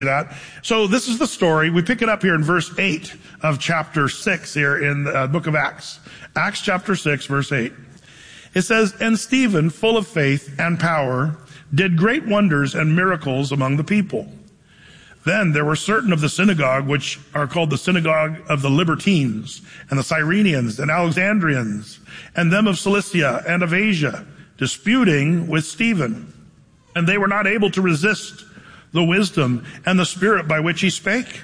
that. So this is the story. We pick it up here in verse 8 of chapter 6 here in the book of Acts. Acts chapter 6, verse 8. It says, "And Stephen, full of faith and power, did great wonders and miracles among the people. Then there were certain of the synagogue, which are called the synagogue of the Libertines, and the Cyrenians, and Alexandrians, and them of Cilicia and of Asia, disputing with Stephen. And they were not able to resist the wisdom and the spirit by which he spake.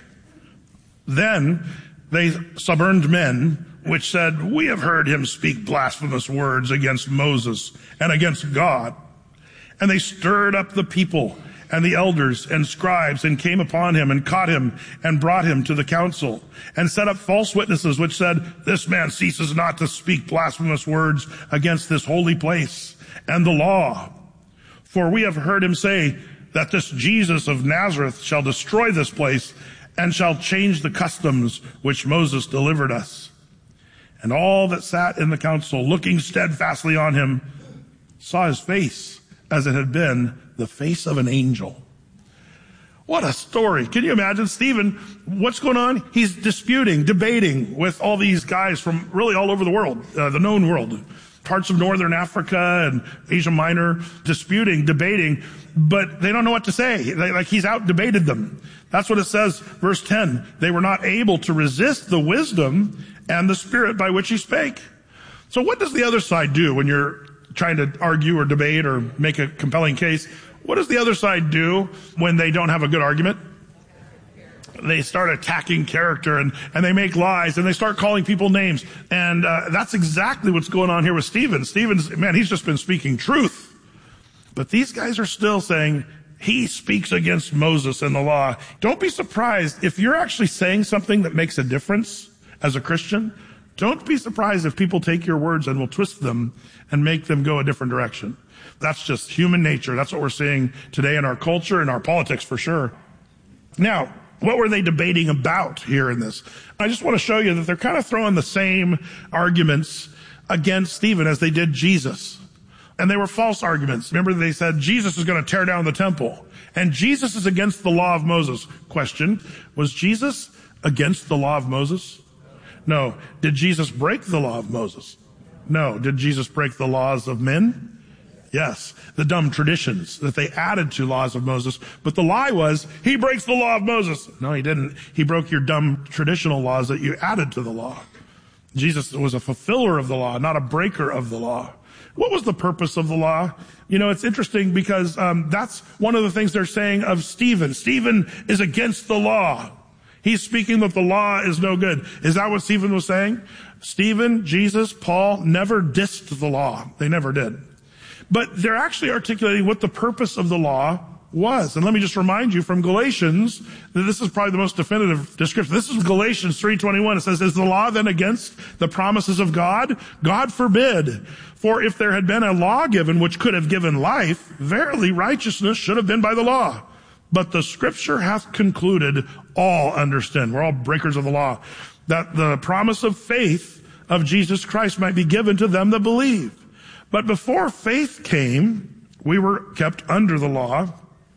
Then they suborned men, which said, We have heard him speak blasphemous words against Moses and against God. And they stirred up the people and the elders and scribes, and came upon him and caught him and brought him to the council, and set up false witnesses, which said, This man ceases not to speak blasphemous words against this holy place and the law. For we have heard him say that this Jesus of Nazareth shall destroy this place and shall change the customs which Moses delivered us. And all that sat in the council, looking steadfastly on him, saw his face as it had been the face of an angel." What a story. Can you imagine? Stephen, what's going on? He's disputing, debating with all these guys from really all over the world, the known world, parts of northern Africa and Asia Minor, disputing, debating, but they don't know what to say. He's out debated them. That's what it says, verse 10. They were not able to resist the wisdom and the spirit by which he spake. So what does the other side do when you're trying to argue or debate or make a compelling case? What does the other side do when they don't have a good argument? They start attacking character and they make lies and they start calling people names. And that's exactly what's going on here with Stephen. Stephen's, man, he's just been speaking truth. But these guys are still saying he speaks against Moses and the law. Don't be surprised if you're actually saying something that makes a difference as a Christian. Don't be surprised if people take your words and will twist them and make them go a different direction. That's just human nature. That's what we're seeing today in our culture and our politics for sure. Now, what were they debating about here in this? I just want to show you that they're kind of throwing the same arguments against Stephen as they did Jesus. And they were false arguments. Remember, they said Jesus is going to tear down the temple. And Jesus is against the law of Moses. Question, was Jesus against the law of Moses? No. Did Jesus break the law of Moses? No. Did Jesus break the laws of men? Yes. The dumb traditions that they added to laws of Moses. But the lie was, he breaks the law of Moses. No, he didn't. He broke your dumb traditional laws that you added to the law. Jesus was a fulfiller of the law, not a breaker of the law. What was the purpose of the law? You know, it's interesting because that's one of the things they're saying of Stephen. Stephen is against the law. He's speaking that the law is no good. Is that what Stephen was saying? Stephen, Jesus, Paul never dissed the law. They never did. But they're actually articulating what the purpose of the law was. And let me just remind you from Galatians that this is probably the most definitive description. This is Galatians 3:21. It says, Is the law then against the promises of God? God forbid. For if there had been a law given which could have given life, verily righteousness should have been by the law. But the scripture hath concluded, all understand, we're all breakers of the law, that the promise of faith of Jesus Christ might be given to them that believe. But before faith came, we were kept under the law,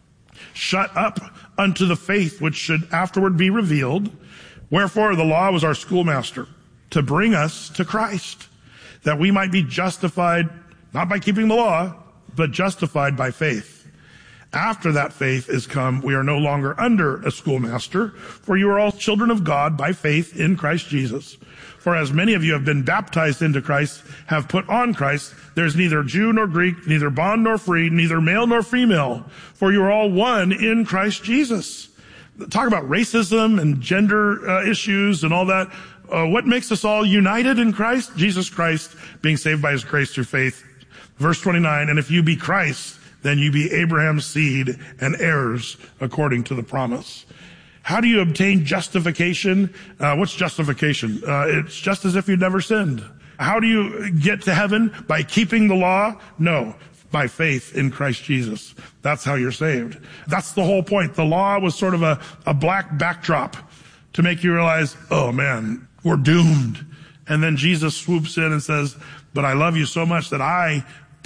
shut up unto the faith which should afterward be revealed. Wherefore the law was our schoolmaster, to bring us to Christ, that we might be justified, not by keeping the law, but justified by faith. After that faith is come, we are no longer under a schoolmaster, for you are all children of God by faith in Christ Jesus. For as many of you have been baptized into Christ, have put on Christ, there is neither Jew nor Greek, neither bond nor free, neither male nor female, for you are all one in Christ Jesus. Talk about racism and gender issues and all that. What makes us all united in Christ? Jesus Christ, being saved by his grace through faith. Verse 29, and if you be Christ, then you be Abraham's seed and heirs according to the promise. How do you obtain justification? What's justification? It's just as if you'd never sinned. How do you get to heaven? By keeping the law? No, by faith in Christ Jesus. That's how you're saved. That's the whole point. The law was sort of a black backdrop to make you realize, oh man, we're doomed. And then Jesus swoops in and says, but I love you so much that I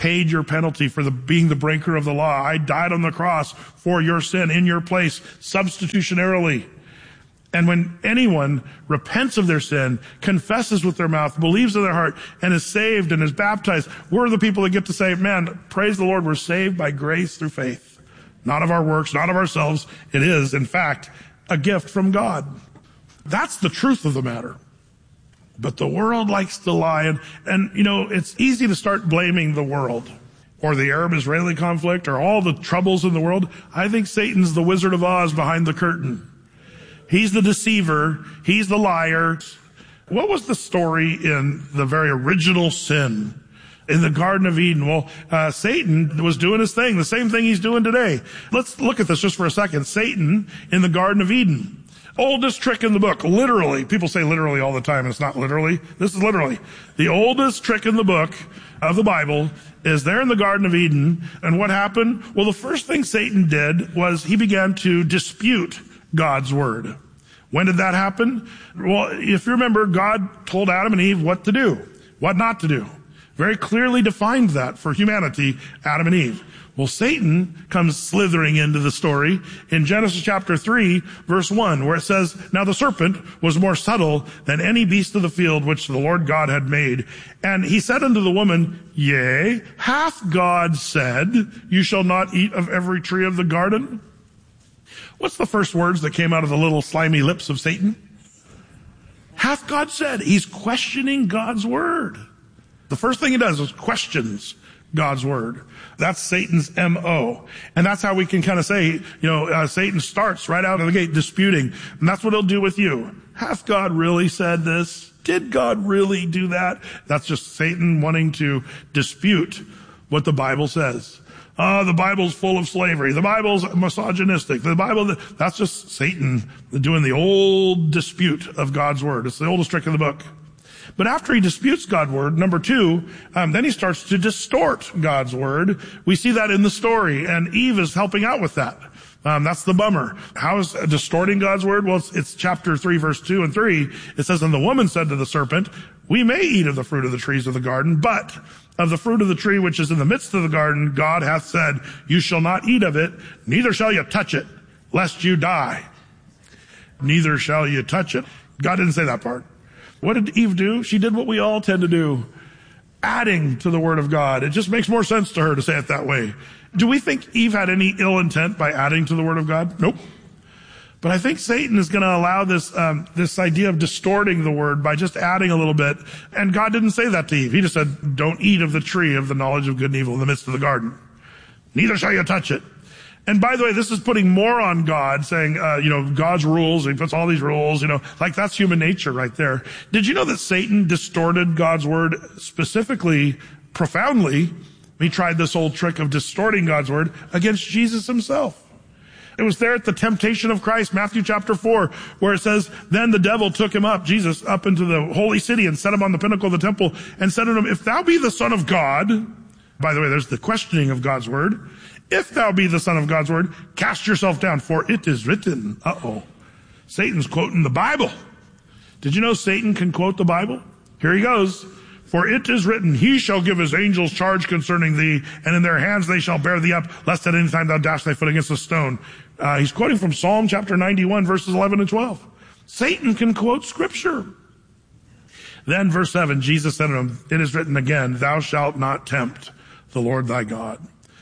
paid your penalty for being the breaker of the law. I died on the cross for your sin in your place, substitutionarily. And when anyone repents of their sin, confesses with their mouth, believes in their heart, and is saved and is baptized, we're the people that get to say, man, praise the Lord, we're saved by grace through faith. Not of our works, not of ourselves. It is, in fact, a gift from God. That's the truth of the matter. But the world likes to lie. And it's easy to start blaming the world or the Arab-Israeli conflict or all the troubles in the world. I think Satan's the Wizard of Oz behind the curtain. He's the deceiver. He's the liar. What was the story in the very original sin in the Garden of Eden? Well, Satan was doing his thing, the same thing he's doing today. Let's look at this just for a second. Satan in the Garden of Eden. Oldest trick in the book, literally. People say literally all the time, and it's not literally. This is literally. The oldest trick in the book of the Bible is there in the Garden of Eden. And what happened? Well, the first thing Satan did was he began to dispute God's word. When did that happen? Well, if you remember, God told Adam and Eve what to do, what not to do. Very clearly defined that for humanity, Adam and Eve. Well, Satan comes slithering into the story in Genesis chapter 3, verse 1, where it says, now the serpent was more subtle than any beast of the field which the Lord God had made. And he said unto the woman, yea, hath God said, you shall not eat of every tree of the garden? What's the first words that came out of the little slimy lips of Satan? Hath God said. He's questioning God's word. The first thing he does is questions God's word. That's Satan's M.O. And that's how we can kind of say, Satan starts right out of the gate disputing. And that's what he'll do with you. Hath God really said this? Did God really do that? That's just Satan wanting to dispute what the Bible says. The Bible's full of slavery. The Bible's misogynistic. That's just Satan doing the old dispute of God's word. It's the oldest trick in the book. But after he disputes God's word, number 2, then he starts to distort God's word. We see that in the story, and Eve is helping out with that. That's the bummer. How is distorting God's word? Well, it's chapter 3, verse 2 and 3. It says, and the woman said to the serpent, we may eat of the fruit of the trees of the garden, but of the fruit of the tree which is in the midst of the garden, God hath said, you shall not eat of it, neither shall you touch it, lest you die. Neither shall you touch it. God didn't say that part. What did Eve do? She did what we all tend to do, adding to the word of God. It just makes more sense to her to say it that way. Do we think Eve had any ill intent by adding to the word of God? Nope. But I think Satan is going to allow this idea of distorting the word by just adding a little bit. And God didn't say that to Eve. He just said, don't eat of the tree of the knowledge of good and evil in the midst of the garden. Neither shall you touch it. And by the way, this is putting more on God, saying, God's rules. He puts all these rules, like that's human nature right there. Did you know that Satan distorted God's word specifically, profoundly? He tried this old trick of distorting God's word against Jesus himself. It was there at the temptation of Christ, Matthew chapter 4, where it says, then the devil took him up, Jesus, up into the holy city and set him on the pinnacle of the temple and said to him, if thou be the Son of God, by the way, there's the questioning of God's word. If thou be the Son of God's word, cast yourself down, for it is written. Satan's quoting the Bible. Did you know Satan can quote the Bible? Here he goes. For it is written, he shall give his angels charge concerning thee, and in their hands they shall bear thee up, lest at any time thou dash thy foot against a stone. He's quoting from Psalm chapter 91, verses 11 and 12. Satan can quote scripture. Then verse 7, Jesus said to him, it is written again, thou shalt not tempt the Lord thy God.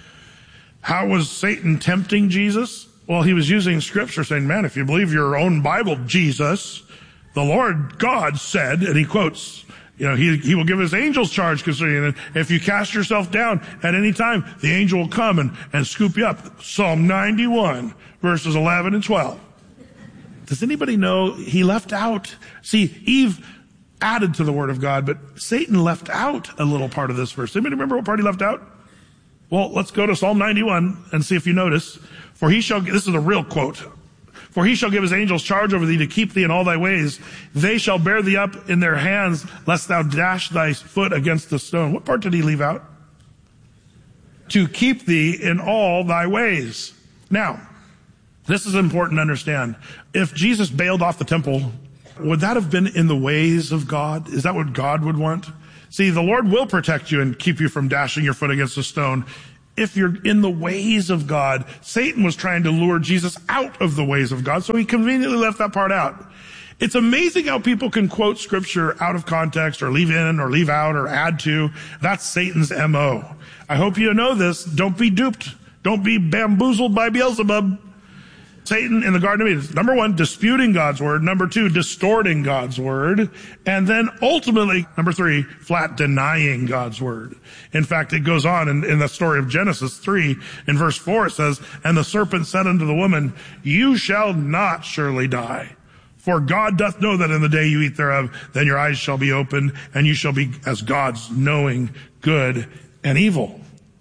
How was Satan tempting Jesus? Well, he was using scripture saying, man, if you believe your own Bible, Jesus, the Lord God said, and he quotes, he will give his angels charge concerning it. If you cast yourself down at any time, the angel will come and scoop you up. Psalm 91, verses 11 and 12. Does anybody know he left out? See, Eve added to the word of God, but Satan left out a little part of this verse. Anybody remember what part he left out? Well, let's go to Psalm 91 and see if you notice. For he shall, this is a real quote. For he shall give his angels charge over thee to keep thee in all thy ways. They shall bear thee up in their hands, lest thou dash thy foot against the stone. What part did he leave out? To keep thee in all thy ways. Now, this is important to understand. If Jesus bailed off the temple, would that have been in the ways of God? Is that what God would want? See, the Lord will protect you and keep you from dashing your foot against a stone if you're in the ways of God. Satan was trying to lure Jesus out of the ways of God, so he conveniently left that part out. It's amazing how people can quote scripture out of context or leave in or leave out or add to. That's Satan's MO. I hope you know this. Don't be duped. Don't be bamboozled by Beelzebub. Satan in the Garden of Eden, number 1, disputing God's word. Number 2, distorting God's word. And then ultimately, number 3, flat denying God's word. In fact, it goes on in the story of Genesis 3, in verse 4, it says, "And the serpent said unto the woman, You shall not surely die. For God doth know that in the day you eat thereof, then your eyes shall be opened, and you shall be as gods, knowing good and evil."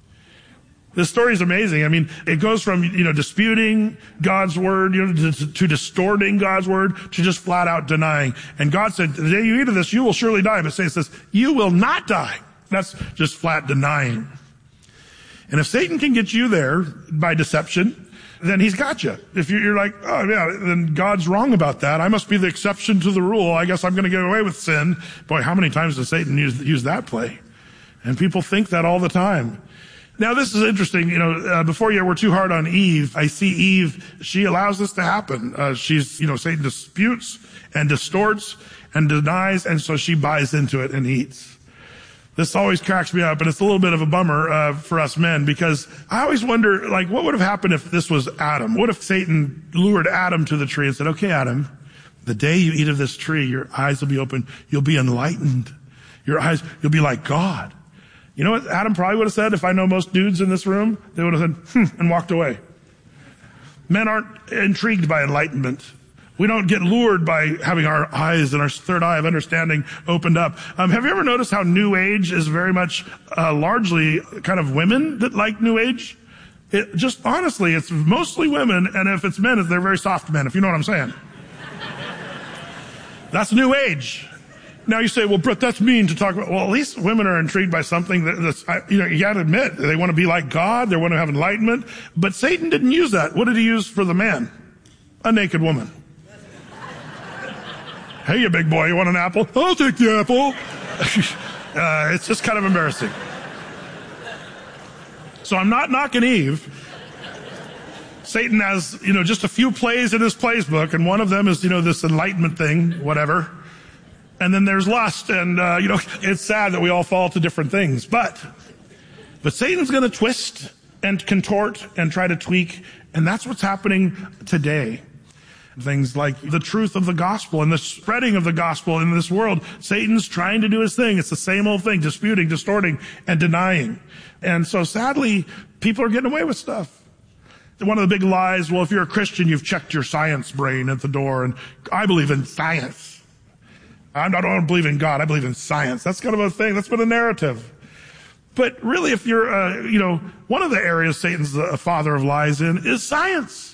This story is amazing. I mean, it goes from, disputing God's word, to distorting God's word, to just flat out denying. And God said, the day you eat of this, you will surely die. But Satan says, you will not die. That's just flat denying. And if Satan can get you there by deception, then he's got you. If you're like, oh yeah, then God's wrong about that. I must be the exception to the rule. I guess I'm going to get away with sin. Boy, how many times does Satan use that play? And people think that all the time. Now, this is interesting. Before we're too hard on Eve, I see Eve, she allows this to happen. Satan disputes and distorts and denies, and so she buys into it and eats. This always cracks me up, and it's a little bit of a bummer for us men, because I always wonder, what would have happened if this was Adam? What if Satan lured Adam to the tree and said, okay, Adam, the day you eat of this tree, your eyes will be open, you'll be enlightened. You'll be like God. You know what Adam probably would have said if I know most dudes in this room? They would have said, and walked away. Men aren't intrigued by enlightenment. We don't get lured by having our eyes and our third eye of understanding opened up. Have you ever noticed how New Age is very much largely kind of women that like New Age? Honestly, it's mostly women, and if it's men, they're very soft men, if you know what I'm saying. That's New Age. Now you say, well, Brett, that's mean to talk about. Well, at least women are intrigued by something that's, you got to admit, they want to be like God, they want to have enlightenment. But Satan didn't use that. What did he use for the man? A naked woman. Hey, you big boy, you want an apple? I'll take the apple. It's just kind of embarrassing. So I'm not knocking Eve. Satan has, just a few plays in his plays book, and one of them is, this enlightenment thing, whatever. And then there's lust, and, it's sad that we all fall to different things. But Satan's going to twist and contort and try to tweak, and that's what's happening today. Things like the truth of the gospel and the spreading of the gospel in this world. Satan's trying to do his thing. It's the same old thing, disputing, distorting, and denying. And so sadly, people are getting away with stuff. One of the big lies, well, if you're a Christian, you've checked your science brain at the door, and I believe in science. I don't believe in God. I believe in science. That's kind of a thing. That's been a narrative. But really, if you're, one of the areas Satan's the father of lies in is science.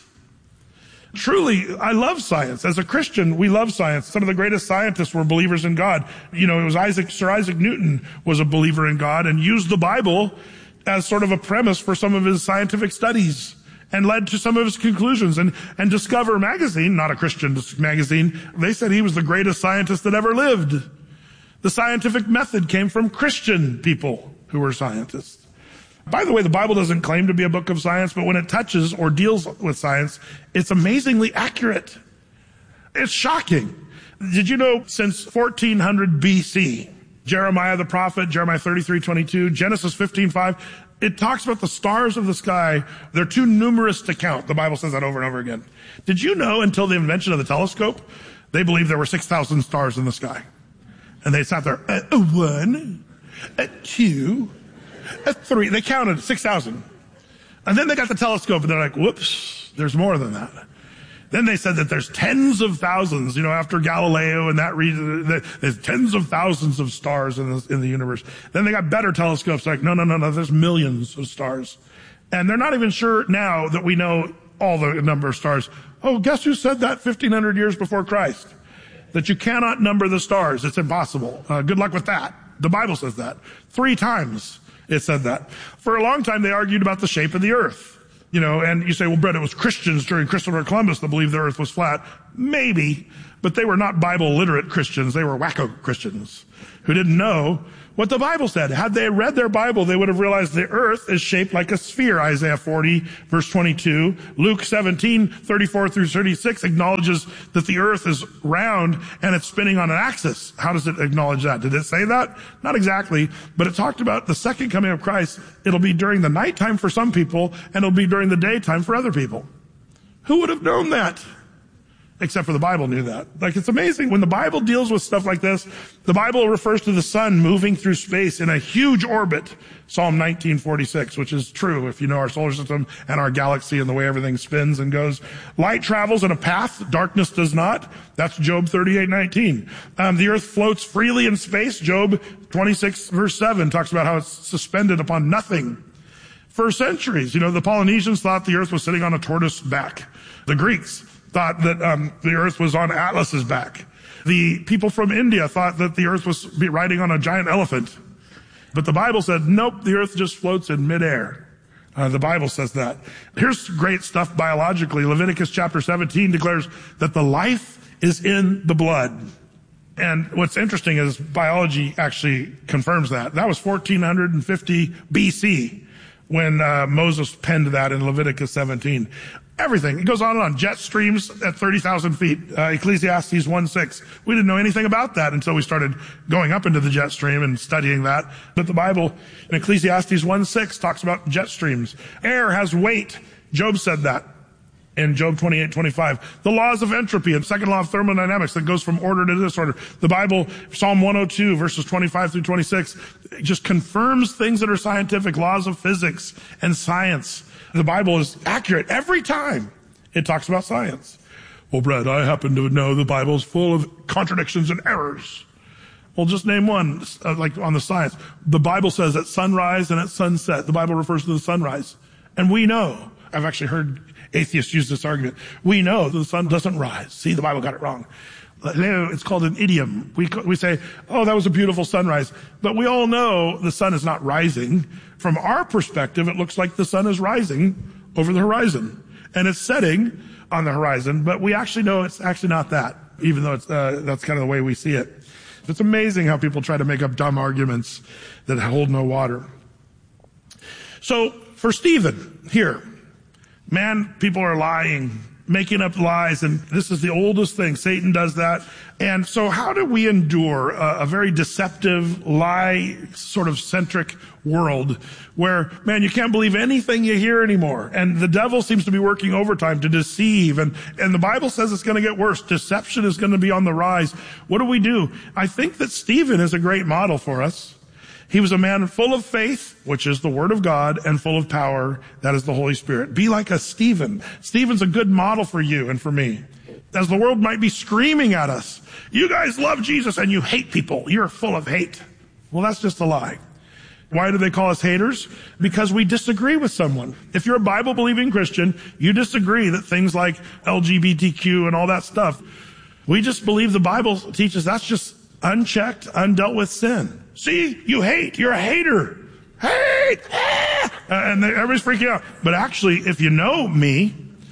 Truly, I love science. As a Christian, we love science. Some of the greatest scientists were believers in God. It was Sir Isaac Newton was a believer in God and used the Bible as sort of a premise for some of his scientific studies, and led to some of his conclusions. And Discover magazine, not a Christian magazine, they said he was the greatest scientist that ever lived. The scientific method came from Christian people who were scientists. By the way, the Bible doesn't claim to be a book of science, but when it touches or deals with science, it's amazingly accurate. It's shocking. Did you know since 1400 BC, Jeremiah the prophet, Jeremiah 33:22, Genesis 15:5, it talks about the stars of the sky. They're too numerous to count. The Bible says that over and over again. Did you know until the invention of the telescope, they believed there were 6,000 stars in the sky? And they sat there, a 1, a 2, a 3. They counted 6,000. And then they got the telescope and they're like, whoops, there's more than that. Then they said that there's tens of thousands, after Galileo and that reason, there's tens of thousands of stars in the universe. Then they got better telescopes like, no, there's millions of stars. And they're not even sure now that we know all the number of stars. Oh, guess who said that 1,500 years before Christ? That you cannot number the stars. It's impossible. Good luck with that. The Bible says that. 3 times it said that. For a long time, they argued about the shape of the earth. And you say, well, Brett, it was Christians during Christopher Columbus that believed the earth was flat. Maybe, but they were not Bible literate Christians. They were wacko Christians who didn't know what the Bible said. Had they read their Bible, they would have realized the earth is shaped like a sphere. Isaiah 40, verse 22. Luke 17, 34 through 36 acknowledges that the earth is round and it's spinning on an axis. How does it acknowledge that? Did it say that? Not exactly, but it talked about the second coming of Christ. It'll be during the nighttime for some people, and it'll be during the daytime for other people. Who would have known that? Except for the Bible knew that. Like, it's amazing. When the Bible deals with stuff like this, the Bible refers to the sun moving through space in a huge orbit. Psalm 19:46, which is true if you know our solar system and our galaxy and the way everything spins and goes. Light travels in a path, darkness does not. That's Job 38:19. The earth floats freely in space. Job 26 verse 7 talks about how it's suspended upon nothing. For centuries, the Polynesians thought the earth was sitting on a tortoise back. The Greeks thought that the earth was on Atlas's back. The people from India thought that the earth was riding on a giant elephant. But the Bible said, nope, the earth just floats in midair. The Bible says that. Here's great stuff biologically. Leviticus chapter 17 declares that the life is in the blood. And what's interesting is biology actually confirms that. That was 1450 BC when Moses penned that in Leviticus 17. Everything. It goes on and on. Jet streams at 30,000 feet. Ecclesiastes 1:6. We didn't know anything about that until we started going up into the jet stream and studying that. But the Bible in Ecclesiastes 1:6 talks about jet streams. Air has weight. Job said that in Job 28:25. The laws of entropy and second law of thermodynamics that goes from order to disorder. The Bible, Psalm 102 verses 25 through 26, just confirms things that are scientific, laws of physics and science. The Bible is accurate every time it talks about science. Well, Brad, I happen to know the Bible's full of contradictions and errors. Well, just name one, like on the science. The Bible says at sunrise and at sunset. The Bible refers to the sunrise. And we know, I've actually heard atheists use this argument, we know that the sun doesn't rise. See, the Bible got it wrong. It's called an idiom. We say, oh, that was a beautiful sunrise. But we all know the sun is not rising. From our perspective, it looks like the sun is rising over the horizon. And it's setting on the horizon, but we actually know it's actually not that, even though that's kind of the way we see it. It's amazing how people try to make up dumb arguments that hold no water. So for Stephen here, man, people are lying, making up lies, and this is the oldest thing. Satan does that. And so how do we endure a very deceptive, lie sort of centric world where, man, you can't believe anything you hear anymore, and the devil seems to be working overtime to deceive, and the Bible says it's going to get worse. Deception is going to be on the rise. What do? I think that Stephen is a great model for us. He was a man full of faith, which is the Word of God, and full of power, that is the Holy Spirit. Be like a Stephen. Stephen's a good model for you and for me. As the world might be screaming at us, you guys love Jesus and you hate people. You're full of hate. Well, that's just a lie. Why do they call us haters? Because we disagree with someone. If you're a Bible-believing Christian, you disagree that things like LGBTQ and all that stuff, we just believe the Bible teaches that's just unchecked, undealt with sin. See, you hate. You're a hater. Hate! And everybody's freaking out. But actually, if you know me,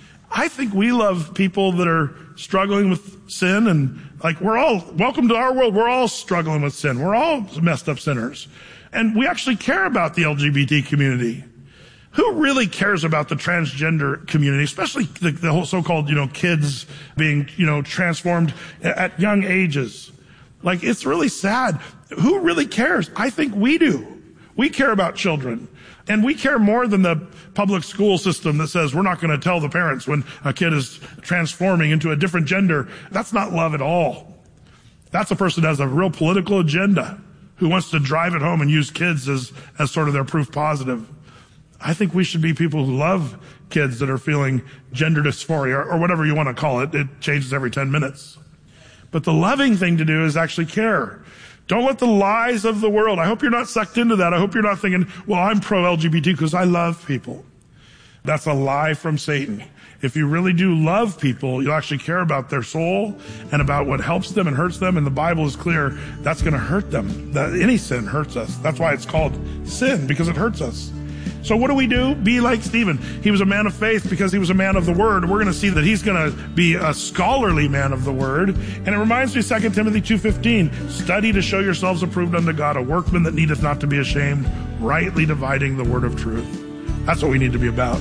I think we love people that are struggling with sin, and like welcome to our world. We're all struggling with sin. We're all messed up sinners. And we actually care about the LGBT community. Who really cares about the transgender community, especially the whole so-called, kids being, transformed at young ages? Like, it's really sad. Who really cares? I think we do. We care about children. And we care more than the public school system that says we're not going to tell the parents when a kid is transforming into a different gender. That's not love at all. That's a person that has a real political agenda who wants to drive it home and use kids as sort of their proof positive. I think we should be people who love kids that are feeling gender dysphoria or whatever you want to call it. It changes every 10 minutes. But the loving thing to do is actually care. Don't let the lies of the world, I hope you're not sucked into that. I hope you're not thinking, well, I'm pro-LGBT because I love people. That's a lie from Satan. If you really do love people, you'll actually care about their soul and about what helps them and hurts them. And the Bible is clear, that's going to hurt them. That any sin hurts us. That's why it's called sin, because it hurts us. So what do? Be like Stephen. He was a man of faith because he was a man of the word. We're going to see that he's going to be a scholarly man of the word. And it reminds me, 2 Timothy 2:15, study to show yourselves approved unto God, a workman that needeth not to be ashamed, rightly dividing the word of truth. That's what we need to be about.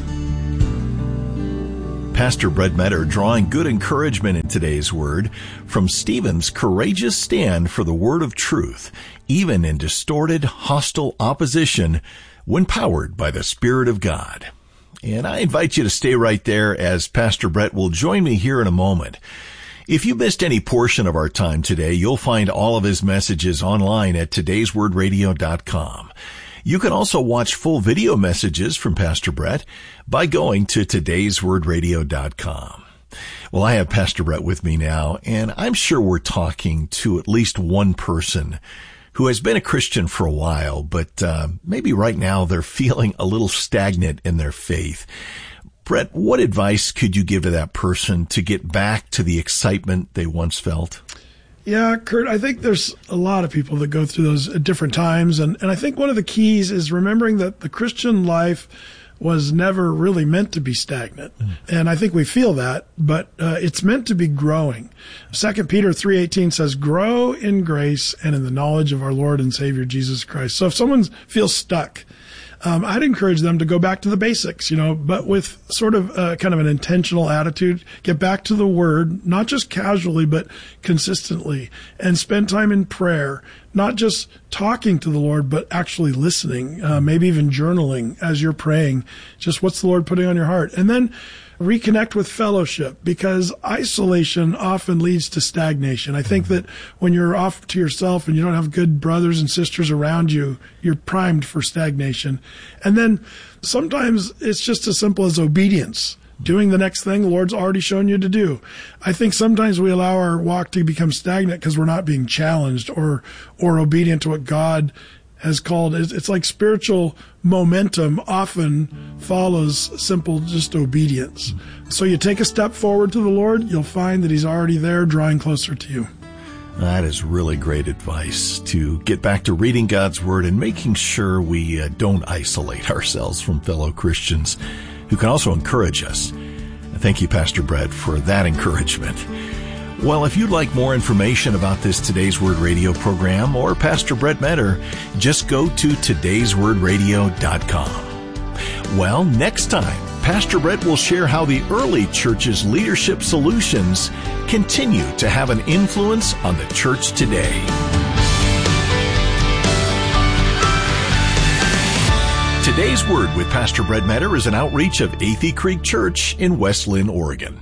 Pastor Brett Metter drawing good encouragement in today's word from Stephen's courageous stand for the word of truth, even in distorted, hostile opposition when powered by the Spirit of God. And I invite you to stay right there as Pastor Brett will join me here in a moment. If you missed any portion of our time today, you'll find all of his messages online at todayswordradio.com. You can also watch full video messages from Pastor Brett by going to todayswordradio.com. Well, I have Pastor Brett with me now, and I'm sure we're talking to at least one person who has been a Christian for a while, but maybe right now they're feeling a little stagnant in their faith. Brett, what advice could you give to that person to get back to the excitement they once felt? Yeah, Kurt, I think there's a lot of people that go through those at different times. And I think one of the keys is remembering that the Christian life was never really meant to be stagnant. And I think we feel that, but it's meant to be growing. 2 Peter 3:18 says, grow in grace and in the knowledge of our Lord and Savior Jesus Christ. So if someone feels stuck, I'd encourage them to go back to the basics, but with sort of kind of an intentional attitude. Get back to the Word, not just casually, but consistently, and spend time in prayer, not just talking to the Lord, but actually listening, maybe even journaling as you're praying. Just what's the Lord putting on your heart? And then reconnect with fellowship, because isolation often leads to stagnation. I think that when you're off to yourself and you don't have good brothers and sisters around you, you're primed for stagnation. And then sometimes it's just as simple as obedience, doing the next thing the Lord's already shown you to do. I think sometimes we allow our walk to become stagnant because we're not being challenged or obedient to what God has called. It's like spiritual momentum often follows simple just obedience. So you take a step forward to the Lord, you'll find that He's already there drawing closer to you. That is really great advice, to get back to reading God's Word and making sure we don't isolate ourselves from fellow Christians who can also encourage us. Thank you, Pastor Brett, for that encouragement. Well, if you'd like more information about this Today's Word radio program or Pastor Brett Metter, just go to todayswordradio.com. Well, next time, Pastor Brett will share how the early church's leadership solutions continue to have an influence on the church today. Today's Word with Pastor Brett Metter is an outreach of Athey Creek Church in West Linn, Oregon.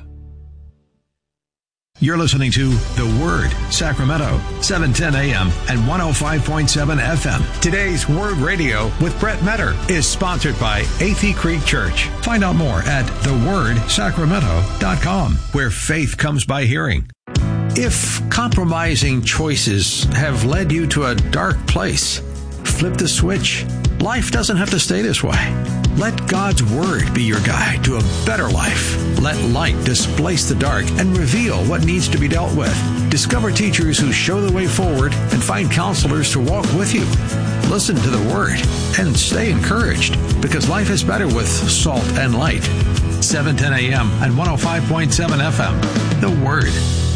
You're listening to The Word, Sacramento, 710 AM and 105.7 FM. Today's Word Radio with Brett Metter is sponsored by Athey Creek Church. Find out more at thewordsacramento.com, where faith comes by hearing. If compromising choices have led you to a dark place, flip the switch. Life doesn't have to stay this way. Let God's Word be your guide to a better life. Let light displace the dark and reveal what needs to be dealt with. Discover teachers who show the way forward and find counselors to walk with you. Listen to the Word and stay encouraged, because life is better with salt and light. 710 AM and 105.7 FM. The Word.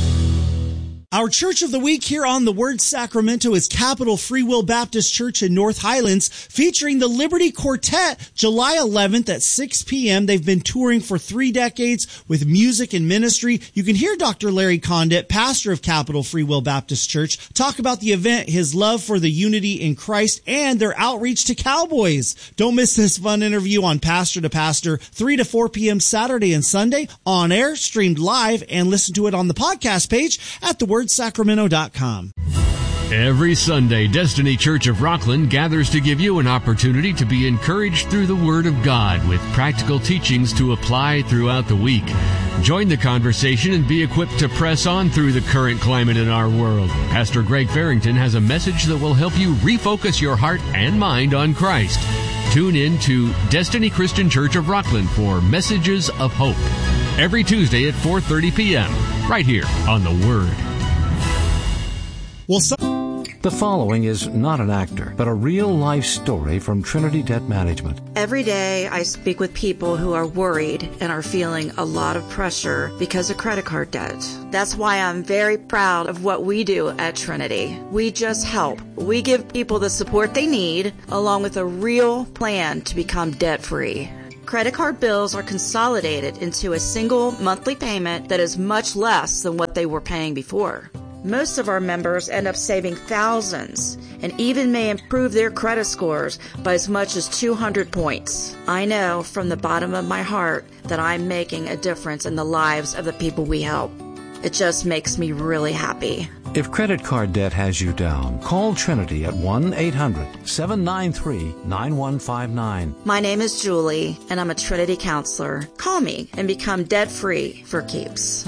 Our Church of the Week here on The Word Sacramento is Capital Free Will Baptist Church in North Highlands, featuring the Liberty Quartet, July 11th at 6 p.m. They've been touring for 3 decades with music and ministry. You can hear Dr. Larry Condit, pastor of Capital Free Will Baptist Church, talk about the event, his love for the unity in Christ, and their outreach to cowboys. Don't miss this fun interview on Pastor to Pastor, 3 to 4 p.m. Saturday and Sunday, on air, streamed live, and listen to it on the podcast page at thewordsacramento.com. Every Sunday, Destiny Church of Rockland gathers to give you an opportunity to be encouraged through the Word of God with practical teachings to apply throughout the week. Join the conversation and be equipped to press on through the current climate in our world. Pastor Greg Farrington has a message that will help you refocus your heart and mind on Christ. Tune in to Destiny Christian Church of Rockland for Messages of Hope. Every Tuesday at 4:30 p.m. right here on The Word. Well, The following is not an actor, but a real-life story from Trinity Debt Management. Every day I speak with people who are worried and are feeling a lot of pressure because of credit card debt. That's why I'm very proud of what we do at Trinity. We just help. We give people the support they need, along with a real plan to become debt-free. Credit card bills are consolidated into a single monthly payment that is much less than what they were paying before. Most of our members end up saving thousands and even may improve their credit scores by as much as 200 points. I know from the bottom of my heart that I'm making a difference in the lives of the people we help. It just makes me really happy. If credit card debt has you down, call Trinity at 1-800-793-9159. My name is Julie, and I'm a Trinity counselor. Call me and become debt-free for keeps.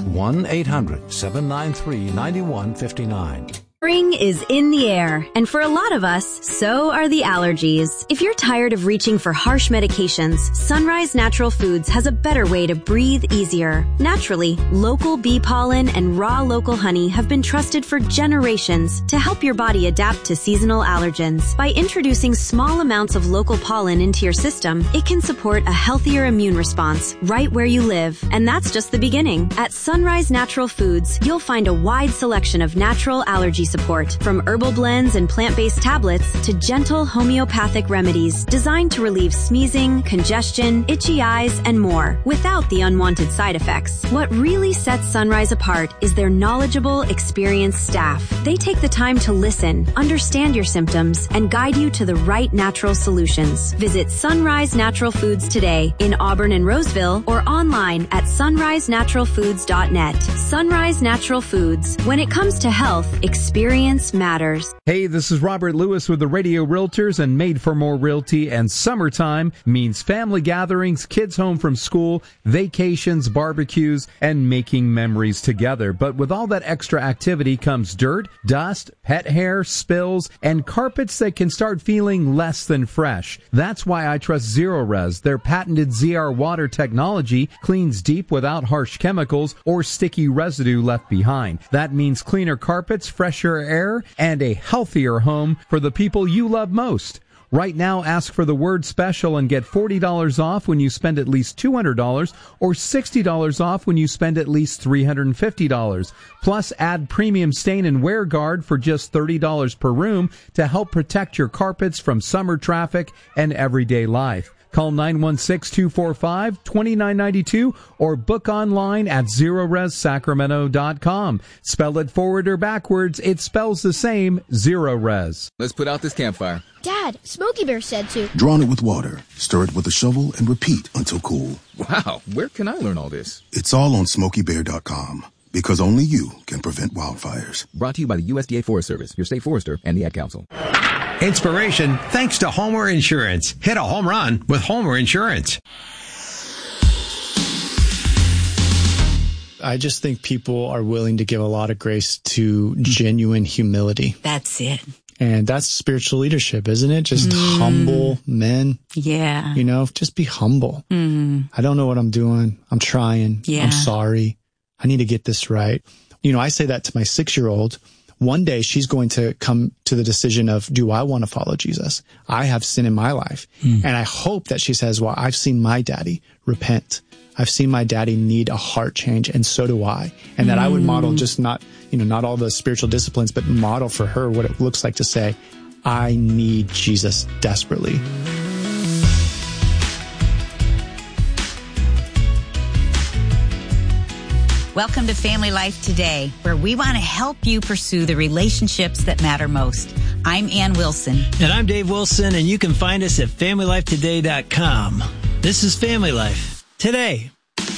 1-800-793-9159. Spring is in the air, and for a lot of us, so are the allergies. If you're tired of reaching for harsh medications, Sunrise Natural Foods has a better way to breathe easier. Naturally, local bee pollen and raw local honey have been trusted for generations to help your body adapt to seasonal allergens. By introducing small amounts of local pollen into your system, it can support a healthier immune response right where you live. And that's just the beginning. At Sunrise Natural Foods, you'll find a wide selection of natural allergy support, from herbal blends and plant-based tablets to gentle homeopathic remedies designed to relieve sneezing, congestion, itchy eyes, and more without the unwanted side effects. What really sets Sunrise apart is their knowledgeable, experienced staff. They take the time to listen, understand your symptoms, and guide you to the right natural solutions. Visit Sunrise Natural Foods today in Auburn and Roseville or online at sunrisenaturalfoods.net. Sunrise Natural Foods. When it comes to health, experience matters. Hey, this is Robert Lewis with the Radio Realtors and Made for More Realty, and summertime means family gatherings, kids home from school, vacations, barbecues, and making memories together. But with all that extra activity comes dirt, dust, pet hair, spills, and carpets that can start feeling less than fresh. That's why I trust Zerorez. Their patented ZR water technology cleans deep without harsh chemicals or sticky residue left behind. That means cleaner carpets, fresher air, and a healthier home for the people you love most. Right now, ask for the word special and get $40 off when you spend at least $200 or $60 off when you spend at least $350. Plus, add premium stain and wear guard for just $30 per room to help protect your carpets from summer traffic and everyday life. Call 916-245-2992 or book online at ZerorezSacramento.com. Spell it forward or backwards, it spells the same, Zerorez. Let's put out this campfire. Dad, Smokey Bear said to. Drawn it with water, stir it with a shovel, and repeat until cool. Wow, where can I learn all this? It's all on SmokeyBear.com. Because only you can prevent wildfires. Brought to you by the USDA Forest Service, your state forester, and the Ad Council. Inspiration thanks to Homer Insurance. Hit a home run with Homer Insurance. I just think people are willing to give a lot of grace to genuine humility. That's it. And that's spiritual leadership, isn't it? Just humble men. Yeah. You know, just be humble. I don't know what I'm doing. I'm trying. Yeah. I'm sorry. I need to get this right. You know, I say that to my 6-year-old. One day she's going to come to the decision of, do I want to follow Jesus? I have sin in my life. And I hope that she says, well, I've seen my daddy repent. I've seen my daddy need a heart change, and so do I. And that I would model just not all the spiritual disciplines, but model for her what it looks like to say, I need Jesus desperately. Welcome to Family Life Today, where we want to help you pursue the relationships that matter most. I'm Ann Wilson. And I'm Dave Wilson, and you can find us at FamilyLifeToday.com. This is Family Life Today.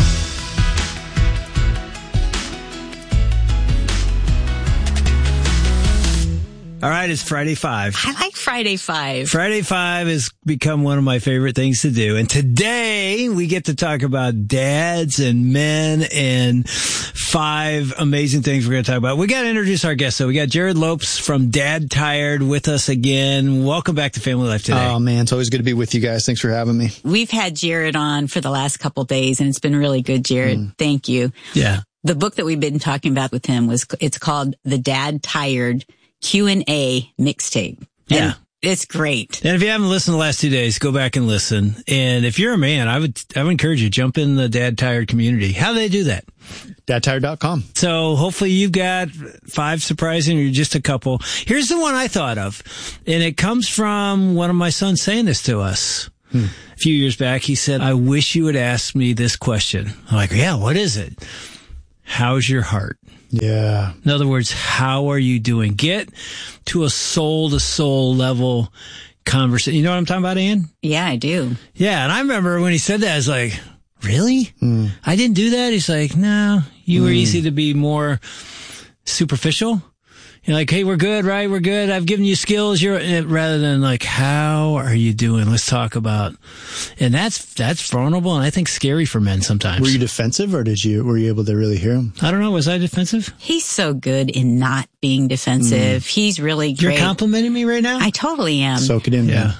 All right, it's Friday 5. I like Friday 5. Friday 5 has become one of my favorite things to do. And today we get to talk about dads and men and 5 amazing things we're going to talk about. We got to introduce our guests. So we got Jared Lopes from Dad Tired with us again. Welcome back to Family Life Today. Oh, man, it's always good to be with you guys. Thanks for having me. We've had Jared on for the last couple days, and it's been really good, Jared. Thank you. Yeah. The book that we've been talking about with him it's called The Dad Tired, Q&A mixtape. Yeah. It's great. And if you haven't listened the last 2 days, go back and listen. And if you're a man, I would encourage you, jump in the Dad Tired community. How do they do that? DadTired.com. So hopefully you've got 5 surprising or just a couple. Here's the one I thought of. And it comes from one of my sons saying this to us. A few years back, he said, I wish you would ask me this question. I'm like, yeah, what is it? How's your heart? Yeah. In other words, how are you doing? Get to a soul-to-soul level conversation. You know what I'm talking about, Ann? Yeah, I do. Yeah, and I remember when he said that, I was like, really? I didn't do that? He's like, no, you were easy to be more superficial. You're like, hey, we're good, right? We're good. I've given you skills. Rather than like, how are you doing? Let's talk about. And that's vulnerable and I think scary for men sometimes. Were you defensive or were you able to really hear him? I don't know. Was I defensive? He's so good in not being defensive. He's really great. You're complimenting me right now? I totally am. Soak it in. Yeah.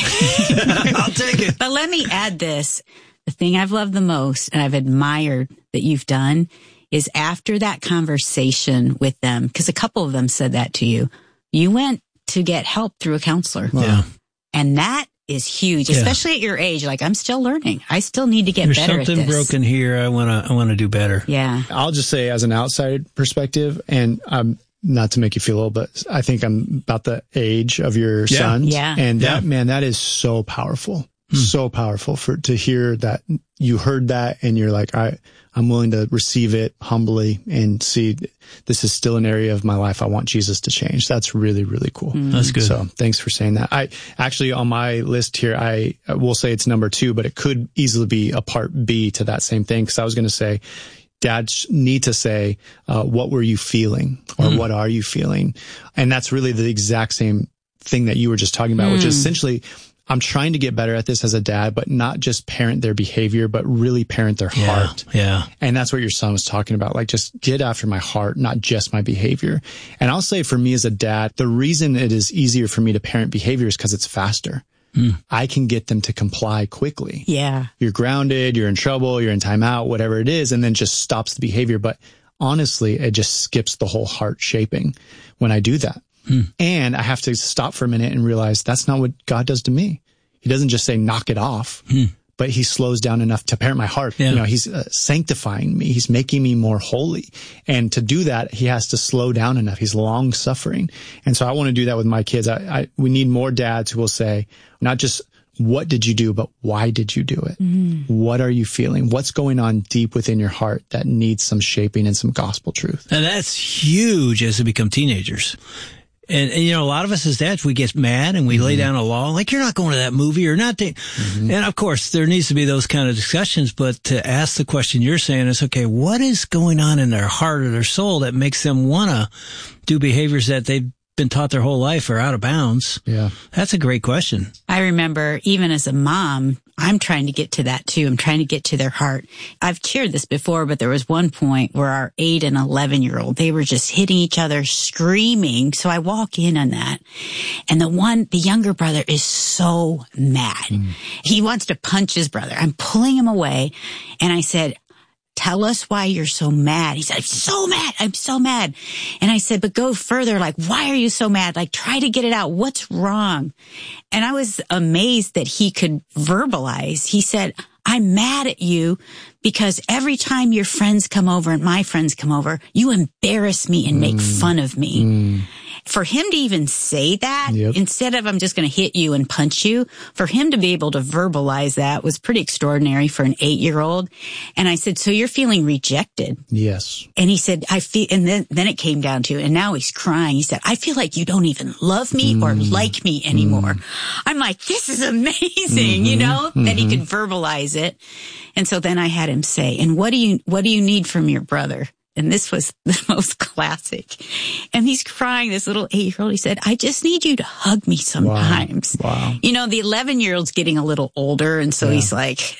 I'll take it. But let me add this. The thing I've loved the most and I've admired that you've done is after that conversation with them, because a couple of them said that to you, you went to get help through a counselor. Yeah. And that is huge, especially at your age. Like, I'm still learning. I still need to get better at this. There's something broken here. I want to do better. Yeah. I'll just say as an outside perspective, and not to make you feel old, but I think I'm about the age of your son. Yeah. And that is so powerful. So powerful to hear that you heard that and you're like, I'm willing to receive it humbly and see this is still an area of my life I want Jesus to change. That's really, really cool. That's good. So thanks for saying that. I actually, on my list here, I will say it's number 2, but it could easily be a part B to that same thing. Cause I was going to say, dads need to say, what were you feeling or what are you feeling? And that's really the exact same thing that you were just talking about, which is essentially, I'm trying to get better at this as a dad, but not just parent their behavior, but really parent their heart. Yeah. And that's what your son was talking about. Like, just get after my heart, not just my behavior. And I'll say for me as a dad, the reason it is easier for me to parent behavior is because it's faster. I can get them to comply quickly. Yeah. You're grounded, you're in trouble, you're in timeout, whatever it is, and then just stops the behavior. But honestly, it just skips the whole heart shaping when I do that. And I have to stop for a minute and realize that's not what God does to me. He doesn't just say, knock it off, but he slows down enough to parent my heart. Yeah. You know, he's sanctifying me. He's making me more holy. And to do that, he has to slow down enough. He's long suffering. And so I want to do that with my kids. We need more dads who will say, not just, what did you do, but why did you do it? What are you feeling? What's going on deep within your heart that needs some shaping and some gospel truth? And that's huge as they become teenagers. And you know, a lot of us as dads, we get mad and we lay down a law, like, you're not going to that movie or not. And of course, there needs to be those kind of discussions, but to ask the question you're saying is, okay, what is going on in their heart or their soul that makes them want to do behaviors that they've been taught their whole life are out of bounds? Yeah. That's a great question. I remember even as a mom, I'm trying to get to that too. I'm trying to get to their heart. I've shared this before, but there was one point where our 8 and 11-year-old, they were just hitting each other, screaming. So I walk in on that. And the younger brother is so mad. He wants to punch his brother. I'm pulling him away. And I said, tell us why you're so mad. He said, I'm so mad. And I said, but go further. Like, why are you so mad? Like, try to get it out. What's wrong? And I was amazed that he could verbalize. He said, I'm mad at you because every time your friends come over and my friends come over, you embarrass me and make fun of me. For him to even say that, instead of I'm just going to hit you and punch you, for him to be able to verbalize that was pretty extraordinary for an 8-year-old. And I said, so you're feeling rejected? Yes. And he said, I feel, and then it came down to, and now he's crying. He said, I feel like you don't even love me or like me anymore. I'm like, this is amazing, you know, that he could verbalize it. And so then I had him say, and what do you need from your brother? And this was the most classic. And he's crying, this little 8-year-old. He said, I just need you to hug me sometimes. Wow. You know, the 11-year-old's getting a little older. And so he's like,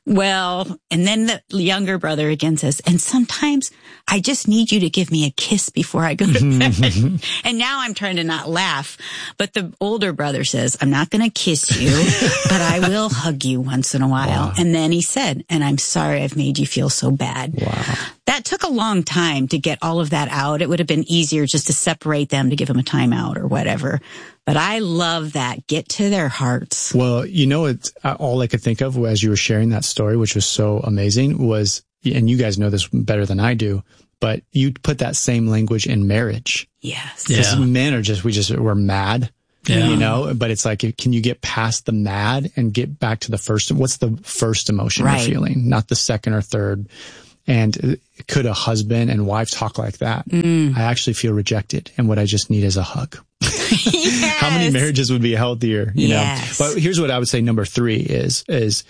well, and then the younger brother again says, and sometimes I just need you to give me a kiss before I go to bed. And now I'm trying to not laugh. But the older brother says, I'm not going to kiss you, but I will hug you once in a while. Wow. And then he said, and I'm sorry I've made you feel so bad. Wow. That took a long time to get all of that out. It would have been easier just to separate them, to give them a timeout or whatever. But I love that. Get to their hearts. Well, it's all I could think of as you were sharing that story, which was so amazing, was, and you guys know this better than I do, but you put that same language in marriage. Yes. Because men are we're mad. Yeah. But it's like, can you get past the mad and get back to the first? What's the first emotion you're feeling? Not the second or third. And could a husband and wife talk like that? I actually feel rejected, and what I just need is a hug. Yes. How many marriages would be healthier? You know? But here's what I would say. Number 3 is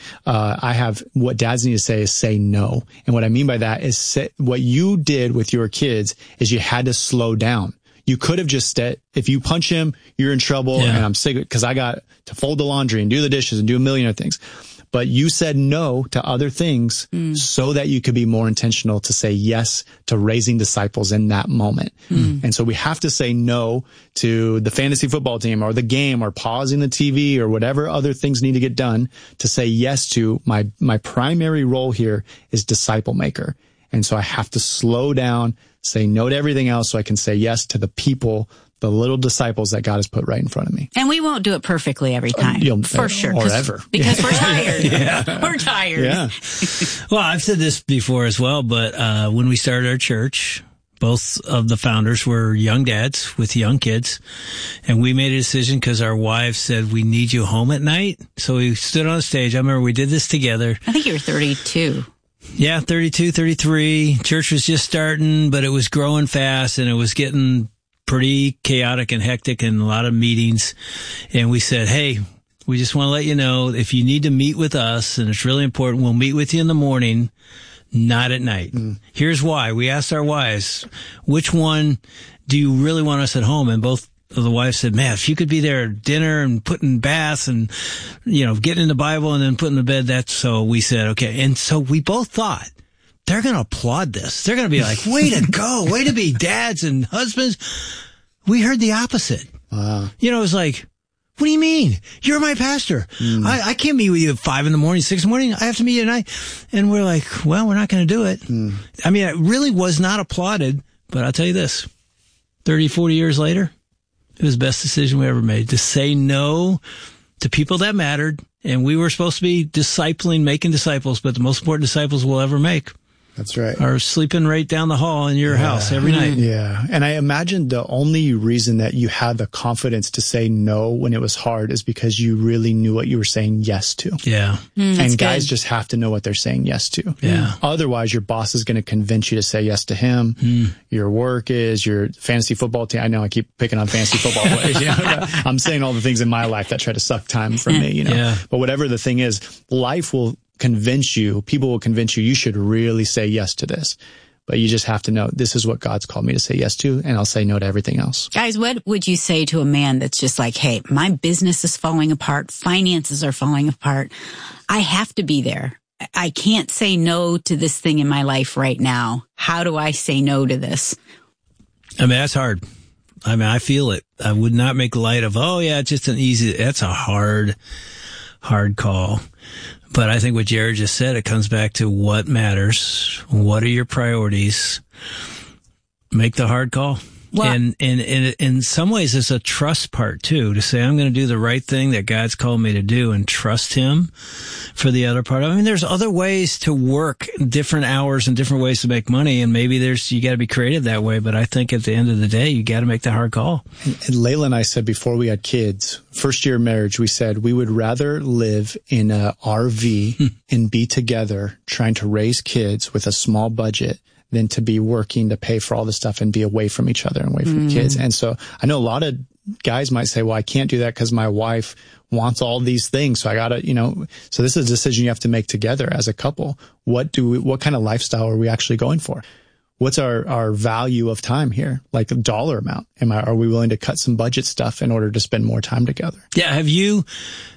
I have what dads need to say is say no. And what I mean by that is what you did with your kids is you had to slow down. You could have just said, if you punch him, you're in trouble, and I'm sick because I got to fold the laundry and do the dishes and do a million other things. But you said no to other things so that you could be more intentional to say yes to raising disciples in that moment. And so we have to say no to the fantasy football team or the game or pausing the TV or whatever other things need to get done to say yes to my primary role here is disciple maker. And so I have to slow down, say no to everything else so I can say yes to the people, the little disciples that God has put right in front of me. And we won't do it perfectly every time, for sure. Or ever. Because we're tired. We're tired. Yeah. Well, I've said this before as well, but when we started our church, both of the founders were young dads with young kids. And we made a decision because our wives said, we need you home at night. So we stood on a stage. I remember we did this together. I think you were 32. Yeah, 32, 33. Church was just starting, but it was growing fast and it was getting pretty chaotic and hectic and a lot of meetings. And we said, hey, we just want to let you know if you need to meet with us, and it's really important, we'll meet with you in the morning, not at night. Here's why. We asked our wives, which one do you really want us at home? And both of the wives said, man, if you could be there at dinner and putting baths and, getting in the Bible and then putting to bed, that's so we said, okay. And so we both thought, they're going to applaud this. They're going to be like, way to go. Way to be dads and husbands. We heard the opposite. Wow. It was like, what do you mean? You're my pastor. I can't meet with you at 5 a.m, 6 a.m. I have to meet you at night. And we're like, well, we're not going to do it. I mean, it really was not applauded, but I'll tell you this, 30, 40 years later, it was the best decision we ever made to say no to people that mattered. And we were supposed to be making disciples, but the most important disciples we'll ever make. That's right. Are sleeping right down the hall in your house every night. Yeah. And I imagine the only reason that you had the confidence to say no when it was hard is because you really knew what you were saying yes to. Yeah. And guys just have to know what they're saying yes to. Yeah. Otherwise, your boss is going to convince you to say yes to him. Your work is your fantasy football team. I know I keep picking on fantasy football players. I'm saying all the things in my life that try to suck time from me, Yeah. But whatever the thing is, life will people will convince you should really say yes to this. But you just have to know this is what God's called me to say yes to, and I'll say no to everything else. Guys, what would you say to a man that's just like, hey, my business is falling apart, finances are falling apart, I have to be there. I can't say no to this thing in my life right now. How do I say no to this? I mean, that's hard. I mean, I feel it. I would not make light of, it's just that's a hard call. But I think what Jared just said, it comes back to what matters. What are your priorities? Make the hard call. Well, and in some ways, it's a trust part too, to say, I'm going to do the right thing that God's called me to do and trust him for the other part. I mean, there's other ways to work different hours and different ways to make money. And maybe you got to be creative that way. But I think at the end of the day, you got to make the hard call. And Layla and I said before we had kids, first year of marriage, we said we would rather live in a RV and be together trying to raise kids with a small budget than to be working to pay for all this stuff and be away from each other and away from kids. And so I know a lot of guys might say, well, I can't do that because my wife wants all these things. So I gotta, so this is a decision you have to make together as a couple. What kind of lifestyle are we actually going for? What's our value of time here? Like a dollar amount. Are we willing to cut some budget stuff in order to spend more time together? Yeah. Have you,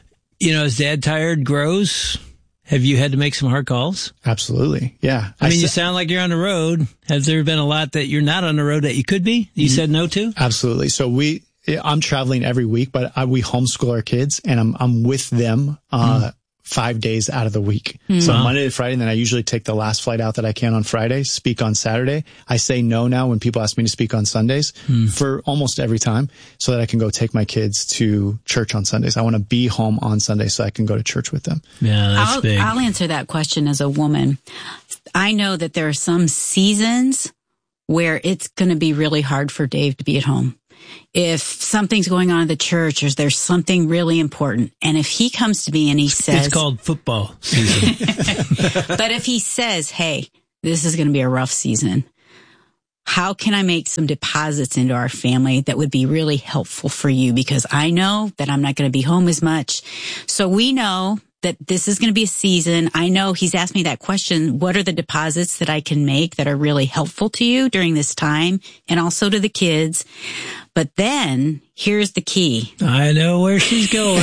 as Dad Tired grows, have you had to make some hard calls? Absolutely. Yeah. I mean, you sound like you're on the road. Has there been a lot that you're not on the road that you could be? You said no to? Absolutely. So I'm traveling every week, but we homeschool our kids and I'm with them, 5 days out of the week. So Monday to Friday, and then I usually take the last flight out that I can on Friday, speak on Saturday. I say no now when people ask me to speak on Sundays for almost every time so that I can go take my kids to church on Sundays. I want to be home on Sunday so I can go to church with them. Yeah, that's big. I'll answer that question as a woman. I know that there are some seasons where it's going to be really hard for Dave to be at home. If something's going on at the church or there's something really important, and if he comes to me and he says... It's called football season. But if he says, hey, this is going to be a rough season, how can I make some deposits into our family that would be really helpful for you? Because I know that I'm not going to be home as much. So we know that this is going to be a season. I know he's asked me that question. What are the deposits that I can make that are really helpful to you during this time and also to the kids? But then here's the key. I know where she's going.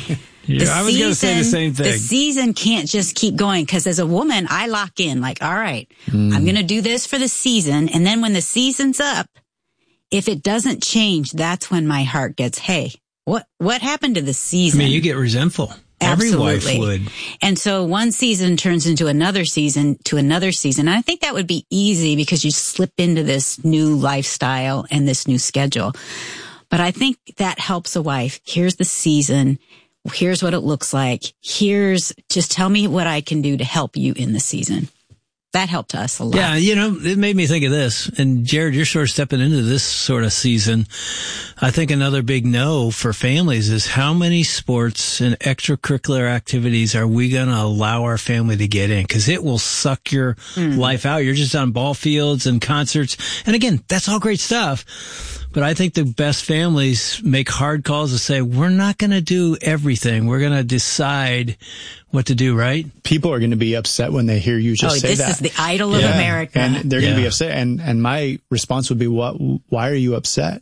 I was going to say the same thing. The season can't just keep going because as a woman, I lock in like, all right, I'm going to do this for the season. And then when the season's up, if it doesn't change, that's when my heart gets, hey, what happened to the season? I mean, you get resentful. Absolutely. Every wife would. And so one season turns into another season to another season. And I think that would be easy because you slip into this new lifestyle and this new schedule. But I think that helps a wife. Here's the season. Here's what it looks like. Just tell me what I can do to help you in the season. That helped us a lot. Yeah, it made me think of this. And Jared, you're sort of stepping into this sort of season. I think another big no for families is how many sports and extracurricular activities are we going to allow our family to get in? Because it will suck your life out. You're just on ball fields and concerts. And again, that's all great stuff. But I think the best families make hard calls to say, we're not going to do everything. We're going to decide what to do, right? People are going to be upset when they hear you just say that. This is the idol of America. And they're going to be upset. And my response would be, why are you upset?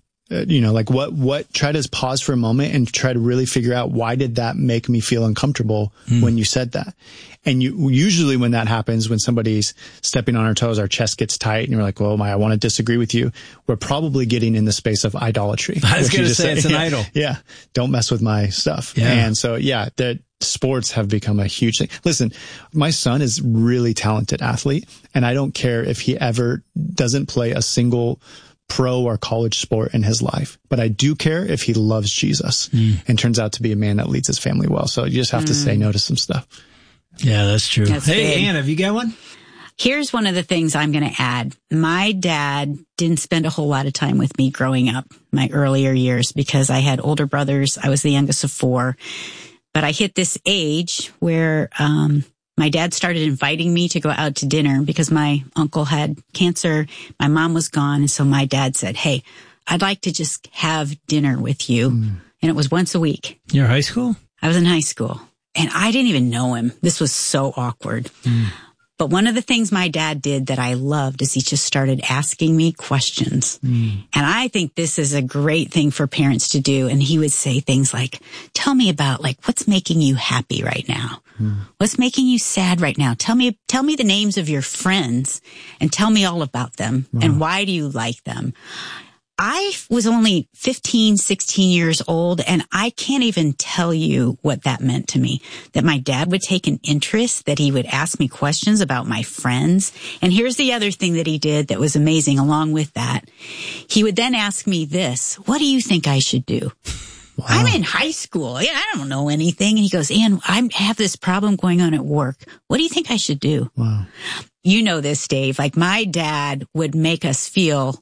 Try to pause for a moment and try to really figure out why did that make me feel uncomfortable when you said that? And usually when that happens, when somebody's stepping on our toes, our chest gets tight and you're like, well, I want to disagree with you. We're probably getting in the space of idolatry. I was going to say it's an idol. Yeah. Don't mess with my stuff. Yeah. And so, that sports have become a huge thing. Listen, my son is really talented athlete and I don't care if he ever doesn't play a single pro or college sport in his life. But I do care if he loves Jesus and turns out to be a man that leads his family well. So you just have to say no to some stuff. Yeah, that's true. That's hey, big. Ann, have you got one? Here's one of the things I'm going to add. My dad didn't spend a whole lot of time with me growing up, my earlier years, because I had older brothers. I was the youngest of 4. But I hit this age where my dad started inviting me to go out to dinner because my uncle had cancer. My mom was gone. And so my dad said, hey, I'd like to just have dinner with you. And it was once a week. You're high school? I was in high school. And I didn't even know him. This was so awkward. But one of the things my dad did that I loved is he just started asking me questions. And I think this is a great thing for parents to do. And he would say things like, tell me about what's making you happy right now? What's making you sad right now? Tell me the names of your friends and tell me all about them. And why do you like them? I was only 15, 16 years old, and I can't even tell you what that meant to me, that my dad would take an interest, that he would ask me questions about my friends. And here's the other thing that he did that was amazing along with that. He would then ask me this, what do you think I should do? Wow. I'm in high school. I don't know anything. And he goes, Ann, I have this problem going on at work. What do you think I should do? Wow. You know this, Dave. My dad would make us feel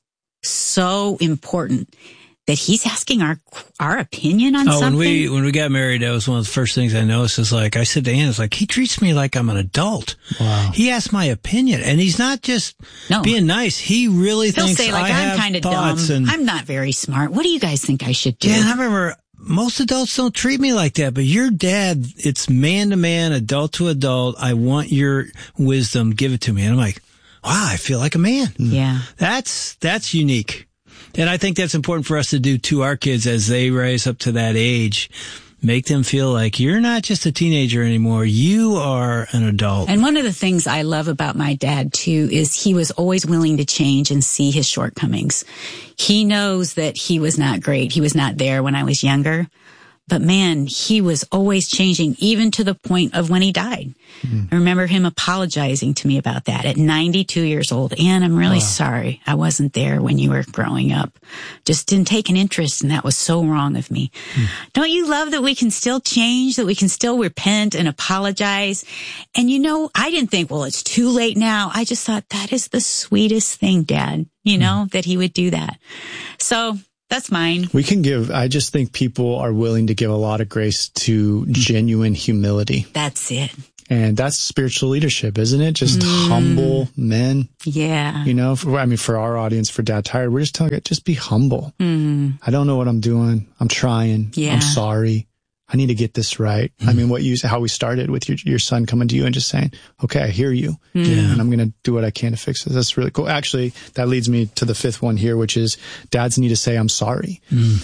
so important that he's asking our opinion on something. When we got married, that was one of the first things I noticed is I said to Ann, he treats me like I'm an adult. Wow. He asks my opinion and he's not just being nice. He really thinks say, I have I'm kind of thoughts dumb. I'm not very smart. What do you guys think I should do? Yeah, and I remember most adults don't treat me like that, but your dad, it's man to man, adult to adult. I want your wisdom. Give it to me. And I'm like, wow, I feel like a man. Yeah. That's unique. And I think that's important for us to do to our kids as they rise up to that age. Make them feel like you're not just a teenager anymore. You are an adult. And one of the things I love about my dad, too, is he was always willing to change and see his shortcomings. He knows that he was not great. He was not there when I was younger. But man, he was always changing, even to the point of when he died. I remember him apologizing to me about that at 92 years old. And I'm really sorry I wasn't there when you were growing up. Just didn't take an interest, and that was so wrong of me. Don't you love that we can still change, that we can still repent and apologize? And I didn't think, well, it's too late now. I just thought that is the sweetest thing, Dad, that he would do that. So that's mine. I just think people are willing to give a lot of grace to genuine humility. That's it. And that's spiritual leadership, isn't it? Just humble men. Yeah. For our audience, for Dad Tired, we're just telling it, just be humble. I don't know what I'm doing. I'm trying. Yeah. I'm sorry. I need to get this right. How we started with your son coming to you and just saying, okay, I hear you. And I'm going to do what I can to fix it. That's really cool. Actually, that leads me to the fifth one here, which is dads need to say, I'm sorry.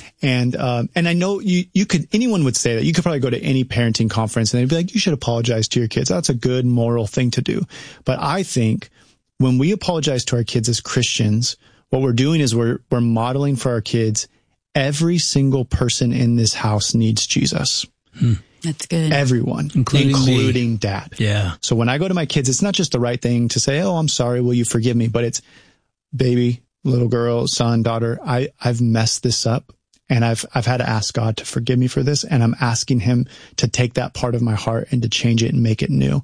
And I know anyone would say that. You could probably go to any parenting conference and they'd be like, you should apologize to your kids. That's a good moral thing to do. But I think when we apologize to our kids as Christians, what we're doing is we're modeling for our kids, every single person in this house needs Jesus. That's good. Everyone, including Dad. Yeah. So when I go to my kids, it's not just the right thing to say, oh, I'm sorry, will you forgive me? But it's, baby, little girl, son, daughter, I've messed this up, and I've had to ask God to forgive me for this, and I'm asking him to take that part of my heart and to change it and make it new.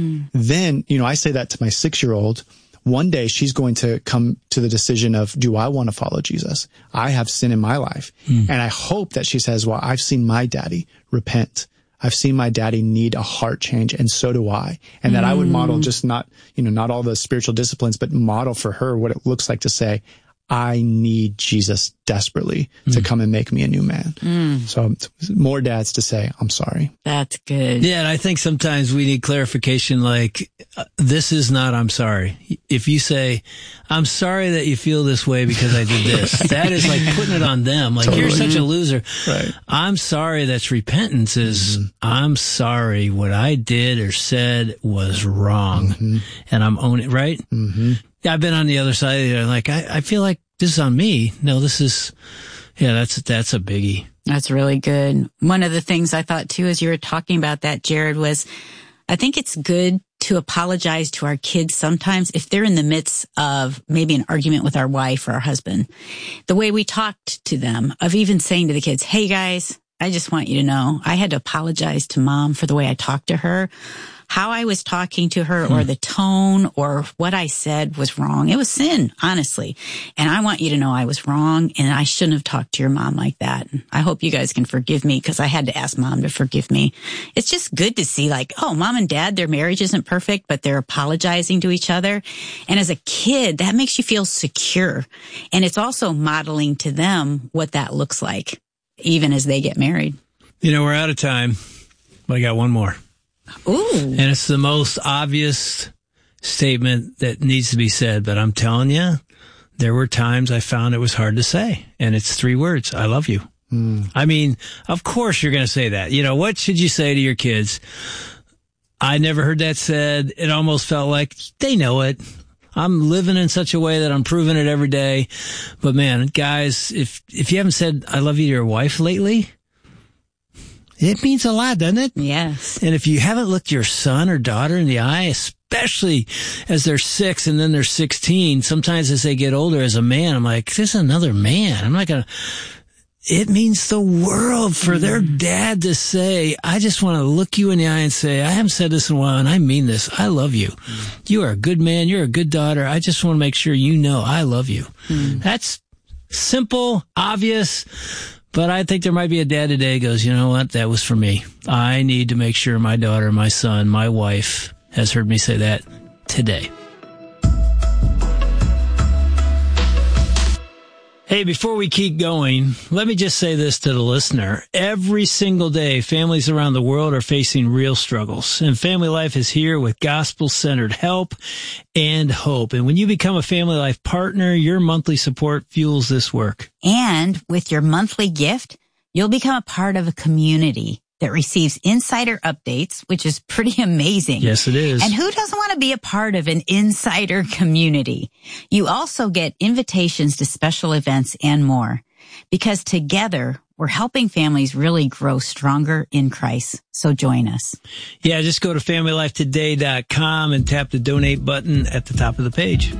Then, I say that to my 6-year-old. One day she's going to come to the decision of, do I want to follow Jesus? I have sin in my life. And I hope that she says, well, I've seen my daddy repent. I've seen my daddy need a heart change, and so do I. And that I would model just not all the spiritual disciplines, but model for her what it looks like to say, I need Jesus desperately to come and make me a new man. So more dads to say, I'm sorry. That's good. Yeah, and I think sometimes we need clarification like, this is not I'm sorry. If you say, I'm sorry that you feel this way because I did this, that is like putting it on them. Like, you're such a loser. Right. I'm sorry, that's repentance is, I'm sorry what I did or said was wrong. And I'm owning it, right? I've been on the other side of it. Like, I feel like this is on me. No, this is, that's a biggie. That's really good. One of the things I thought too, as you were talking about that, Jared, was I think it's good to apologize to our kids sometimes if they're in the midst of maybe an argument with our wife or our husband. The way we talked to them, of even saying to the kids, hey guys, I just want you to know I had to apologize to Mom for the way I talked to her. How I was talking to her or the tone or what I said was wrong. It was sin, honestly. And I want you to know I was wrong and I shouldn't have talked to your mom like that. I hope you guys can forgive me because I had to ask Mom to forgive me. It's just good to see like, oh, Mom and Dad, their marriage isn't perfect, but they're apologizing to each other. And as a kid, that makes you feel secure. And it's also modeling to them what that looks like, even as they get married. We're out of time, but I got one more. Ooh. And it's the most obvious statement that needs to be said, but I'm telling you, there were times I found it was hard to say. And it's 3 words. I love you. I mean, of course you're going to say that. What should you say to your kids? I never heard that said. It almost felt like they know it. I'm living in such a way that I'm proving it every day. But man, guys, if you haven't said I love you to your wife lately, it means a lot, doesn't it? Yes. And if you haven't looked your son or daughter in the eye, especially as they're 6 and then they're 16, sometimes as they get older as a man, I'm like, this is another man. I'm not going to, it means the world for their dad to say, I just want to look you in the eye and say, I haven't said this in a while and I mean this. I love you. You are a good man. You're a good daughter. I just want to make sure you know I love you. That's simple, obvious. But I think there might be a dad today who goes, you know what? That was for me. I need to make sure my daughter, my son, my wife has heard me say that today. Hey, before we keep going, let me just say this to the listener. Every single day, families around the world are facing real struggles, and Family Life is here with gospel-centered help and hope. And when you become a Family Life partner, your monthly support fuels this work. And with your monthly gift, you'll become a part of a community that receives insider updates, which is pretty amazing. Yes, it is. And who doesn't want to be a part of an insider community? You also get invitations to special events and more. Because together, We're helping families really grow stronger in Christ. So join us. Yeah, just go to FamilyLifeToday.com and tap the donate button at the top of the page.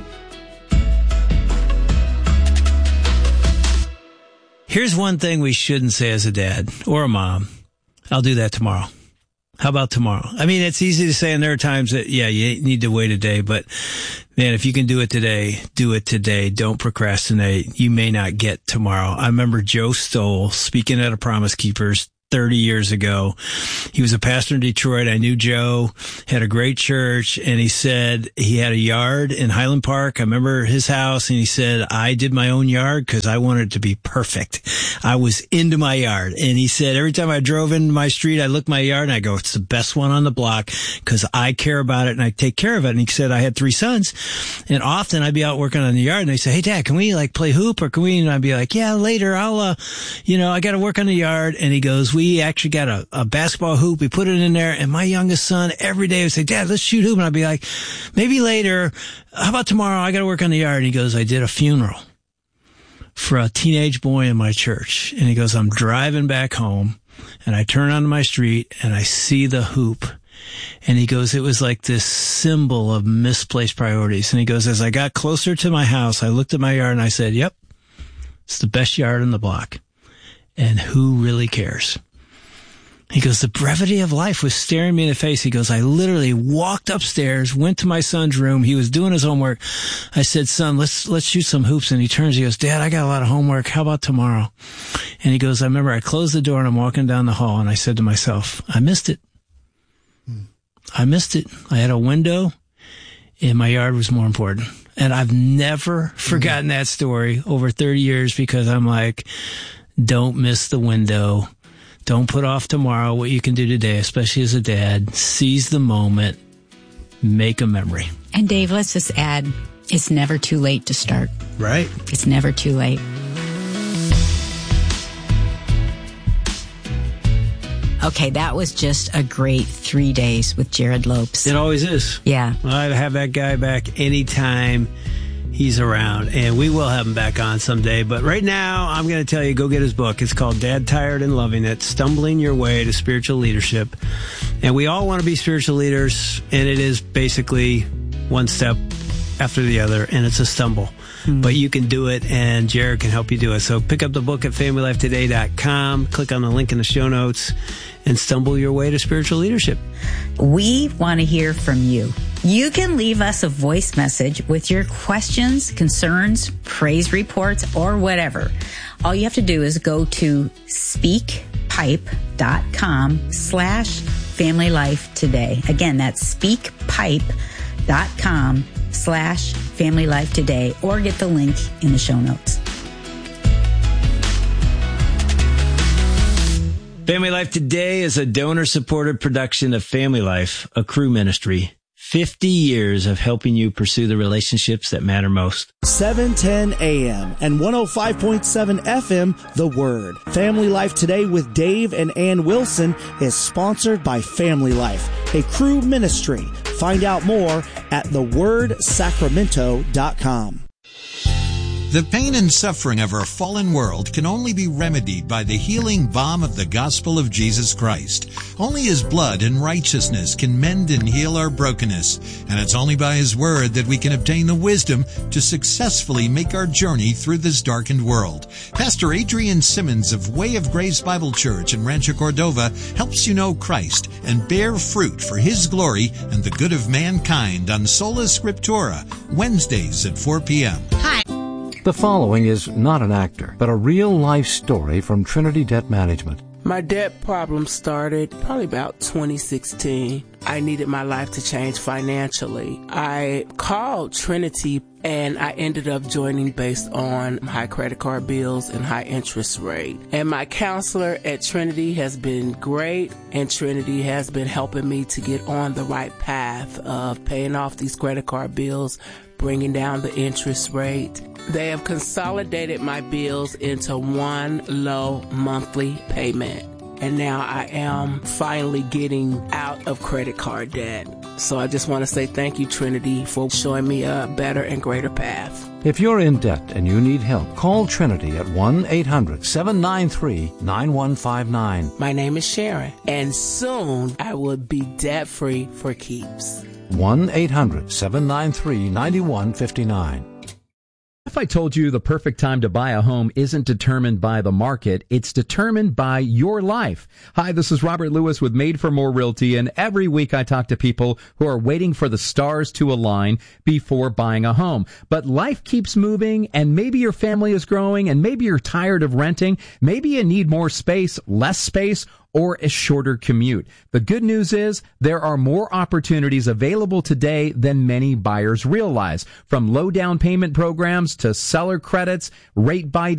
Here's one thing we shouldn't say as a dad or a mom. I'll do that tomorrow. How about tomorrow? I mean, it's easy to say, and there are times that, yeah, you need to wait a day, but man, if you can do it today, do it today. Don't procrastinate. You may not get tomorrow. I remember Joe Stoll speaking at a Promise Keepers 30 years ago. He was a pastor in Detroit. I knew Joe, had a great church, and he said he had a yard in Highland Park. I remember his house, and he said, I did my own yard because I wanted it to be perfect. I was into my yard. And he said, every time I drove into my street, I looked at my yard and I go, it's the best one on the block because I care about it and I take care of it. And he said, I had 3 sons, and often I'd be out working on the yard and they say, hey, Dad, can we like play hoop or can we? And I'd be like, yeah, later. I'll, I got to work on the yard. And he goes, we actually got a basketball hoop. We put it in there. And my youngest son every day would say, Dad, let's shoot hoop. And I'd be like, maybe later. How about tomorrow? I got to work on the yard. And he goes, I did a funeral for a teenage boy in my church. And he goes, I'm driving back home and I turn onto my street and I see the hoop. And he goes, it was like this symbol of misplaced priorities. And he goes, as I got closer to my house, I looked at my yard and I said, yep, it's the best yard in the block. And who really cares? He goes, the brevity of life was staring me in the face. He goes, I literally walked upstairs, went to my son's room. He was doing his homework. I said, son, let's shoot some hoops. And he turns, he goes, Dad, I got a lot of homework. How about tomorrow? And he goes, I remember I closed the door and I'm walking down the hall and I said to myself, I missed it. I missed it. I had a window and my yard was more important. And I've never forgotten that story over 30 years because I'm like, don't miss the window. Don't put off tomorrow what you can do today, especially as a dad. Seize the moment. Make a memory. And Dave, let's just add, it's never too late to start. Right. It's never too late. Okay, that was just a great 3 days with Jared Lopes. It always is. Yeah. I'd have that guy back anytime he's around, and we will have him back on someday. But right now, I'm going to tell you, go get his book. It's called Dad, Tired and Loving It, Stumbling Your Way to Spiritual Leadership. And we all want to be spiritual leaders, and it is basically one step after the other, and it's a stumble. Mm-hmm. But you can do it, and Jared can help you do it. So pick up the book at FamilyLifeToday.com, click on the link in the show notes, and stumble your way to spiritual leadership. We want to hear from you. You can leave us a voice message with your questions, concerns, praise reports, or whatever. All you have to do is go to speakpipe.com/FamilyLifeToday. Again, that's speakpipe.com/FamilyLifeToday, or get the link in the show notes. Family Life Today is a donor-supported production of Family Life, a Cru ministry. 50 years of helping you pursue the relationships that matter most. 710 AM and 105.7 FM, The Word. Family Life Today with Dave and Ann Wilson is sponsored by Family Life, a Cru ministry. Find out more at thewordsacramento.com. The pain and suffering of our fallen world can only be remedied by the healing balm of the gospel of Jesus Christ. Only His blood and righteousness can mend and heal our brokenness, and it's only by His word that we can obtain the wisdom to successfully make our journey through this darkened world. Pastor Adrian Simmons of Way of Grace Bible Church in Rancho Cordova helps you know Christ and bear fruit for His glory and the good of mankind on Sola Scriptura, Wednesdays at 4 p.m. Hi. The following is not an actor, but a real-life story from Trinity Debt Management. My debt problem started probably about 2016. I needed my life to change financially. I called Trinity and I ended up joining based on high credit card bills and high interest rate. And my counselor at Trinity has been great, and Trinity has been helping me to get on the right path of paying off these credit card bills, bringing down the interest rate. They have consolidated my bills into one low monthly payment. and now I am finally getting out of credit card debt. So I just want to say thank you, Trinity, for showing me a better and greater path. If you're in debt and you need help, call Trinity at 1-800-793-9159. My name is Sharon, and soon I will be debt-free for keeps. 1-800-793-9159. If I told you the perfect time to buy a home isn't determined by the market, it's determined by your life. Hi, this is Robert Lewis with Made for More Realty, and every week I talk to people who are waiting for the stars to align before buying a home. But life keeps moving, and maybe your family is growing, and maybe you're tired of renting. Maybe you need more space, less space, or a shorter commute. The good news is there are more opportunities available today than many buyers realize. From low down payment programs to seller credits, rate buy